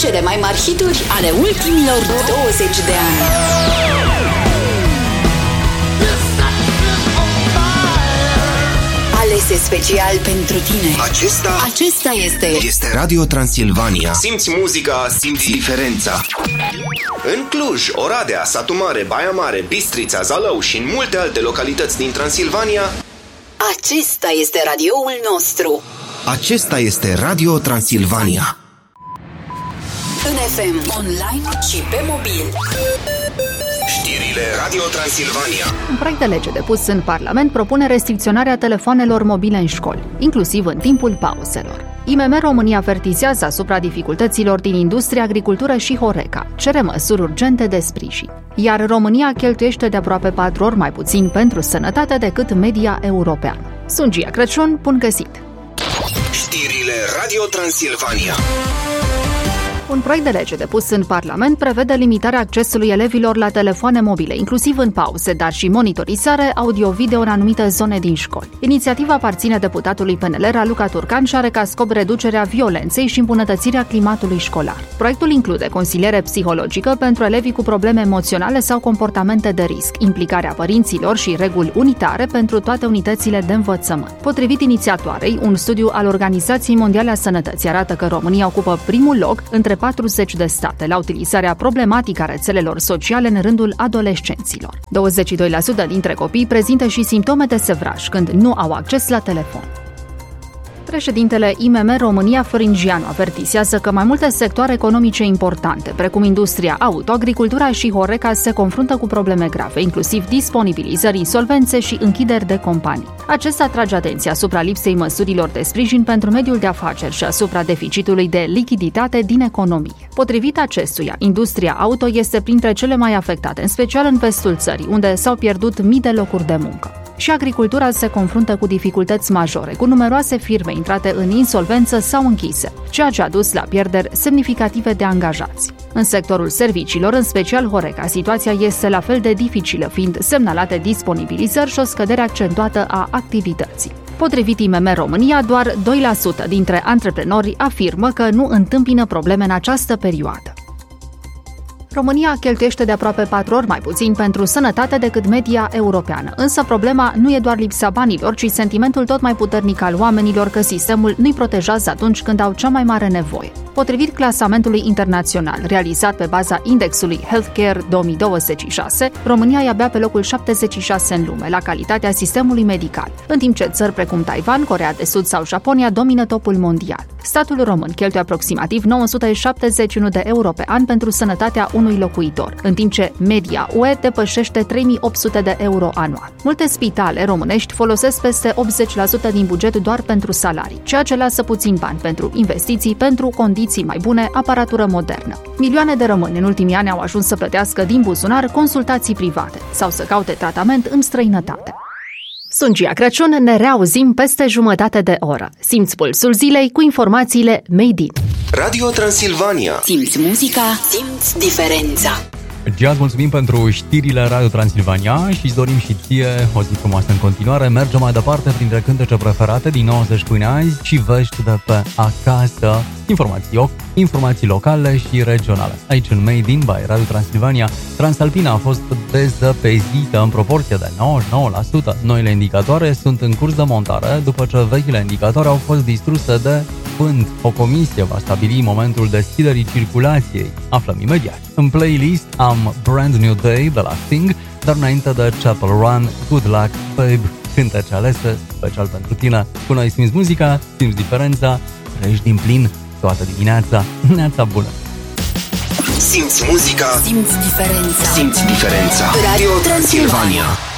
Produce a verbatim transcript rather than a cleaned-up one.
Cele mai mari hituri ale ultimilor douăzeci de ani. Alese special pentru tine. Acesta Acesta este Este Radio Transilvania. Simți muzica, simți diferența. În Cluj, Oradea, Satu Mare, Baia Mare, Bistrița, Zalău și în multe alte localități din Transilvania, Acesta este radioul nostru. acesta este Radio Transilvania. În F M, online și pe mobil. Știrile Radio Transilvania. Un proiect de lege depus în Parlament propune restricționarea telefonelor mobile în școli, inclusiv în timpul pauzelor. I M M România avertizează asupra dificultăților din industrie, agricultură și Horeca. Cere măsuri urgente de sprijin. Iar România cheltuiește de aproape patru ori mai puțin pentru sănătate decât media europeană. Sunt Gia Crăciun, bun găsit! Știrile Radio Transilvania. Un proiect de lege depus în Parlament prevede limitarea accesului elevilor la telefoane mobile, inclusiv în pauze, dar și monitorizare audio-video în anumite zone din școli. Inițiativa aparține deputatului P N L Raluca Turcan și are ca scop reducerea violenței și îmbunătățirea climatului școlar. Proiectul include consiliere psihologică pentru elevii cu probleme emoționale sau comportamente de risc, implicarea părinților și reguli unitare pentru toate unitățile de învățământ. Potrivit inițiatoarei, un studiu al Organizației Mondiale a Sănătății arată că România ocupă primul loc între patruzeci de state la utilizarea problematică a rețelelor sociale în rândul adolescenților. douăzeci și doi la sută dintre copii prezintă și simptome de sevraj când nu au acces la telefon. Președintele I M M România Florin Gianu avertizează că mai multe sectoare economice importante, precum industria auto, agricultura și Horeca, se confruntă cu probleme grave, inclusiv disponibilizări, insolvențe și închideri de companii. Acesta atrage atenția asupra lipsei măsurilor de sprijin pentru mediul de afaceri și asupra deficitului de lichiditate din economie. Potrivit acestuia, industria auto este printre cele mai afectate, în special în vestul țării, unde s-au pierdut mii de locuri de muncă. Și agricultura se confruntă cu dificultăți majore, cu numeroase firme intrate în insolvență sau închise, ceea ce a dus la pierderi semnificative de angajați. În sectorul serviciilor, în special Horeca, situația este la fel de dificilă, fiind semnalate disponibilizări și o scădere accentuată a activității. Potrivit I M M România, doar doi la sută dintre antreprenori afirmă că nu întâmpină probleme în această perioadă. România cheltuiește de aproape patru ori mai puțin pentru sănătate decât media europeană, însă problema nu e doar lipsa banilor, ci sentimentul tot mai puternic al oamenilor că sistemul nu-i protejează atunci când au cea mai mare nevoie. Potrivit clasamentului internațional realizat pe baza indexului Healthcare două mii douăzeci și șase, România e abia pe locul șaptezeci și șase în lume la calitatea sistemului medical, în timp ce țări precum Taiwan, Coreea de Sud sau Japonia domină topul mondial. Statul român cheltuie aproximativ nouă sute șaptezeci și unu de euro pe an pentru sănătatea unui locuitor, în timp ce media U E depășește trei mii opt sute de euro anual. Multe spitale românești folosesc peste optzeci la sută din buget doar pentru salarii, ceea ce lasă puțin bani pentru investiții, pentru condiții mai bune, aparatură modernă. Milioane de români în ultimii ani au ajuns să plătească din buzunar consultații private sau să caute tratament în străinătate. Sunt Gia Crăciun, ne reauzim peste jumătate de oră. Simți pulsul zilei cu informațiile Made in Radio Transilvania. Simți muzica, simți diferența. Gia, îți mulțumim pentru știrile Radio Transilvania și îți dorim și ție o zi frumoasă în continuare. Mergem mai departe printre cântece preferate din nouăzeci până azi și vești de pe acasă, informații, informații locale și regionale. Aici în Made in by Radio Transilvania, Transalpina a fost dezăpezită în proporție de nouăzeci și nouă la sută. Noile indicatoare sunt în curs de montare după ce vechile indicatoare au fost distruse de vânt. O comisie va stabili momentul deschiderii circulației. Aflăm imediat. În playlist am Brand New Day de la Sting, dar înainte de Chapel Run, Good Luck Babe, cântece alese special pentru tine. Cu noi simți muzica, simți diferența, trăiești din plin toată dimineața. Neața bună! Simți muzica, simți diferența. simți diferența. Radio Transilvania.